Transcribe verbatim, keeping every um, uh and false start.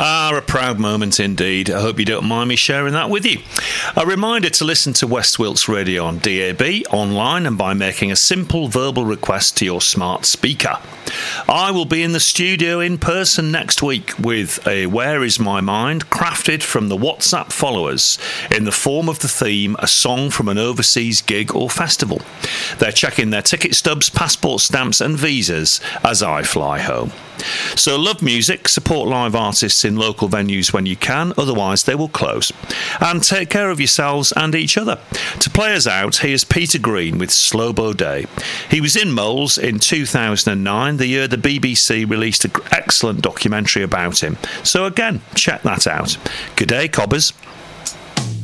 Ah, a proud moment indeed. I hope you don't mind me sharing that with you. A reminder to listen to West Wilts Radio on D A B, online, and by making a simple verbal request to your smart speaker. I will be in the studio in person next week with a Where Is My Mind crafted from the WhatsApp followers in the form of the theme, a song from an overseas gig or festival. They're checking their ticket stubs, passport stamps and visas as I fly home. So love music, support live artists in local venues when you can, otherwise they will close. And take care of yourselves and each other. To play us out, here's Peter Green with Slow Bow Day. He was in Moles in two thousand nine, the year the B B C released an excellent documentary about him. So again, check that out. Good day, cobbers.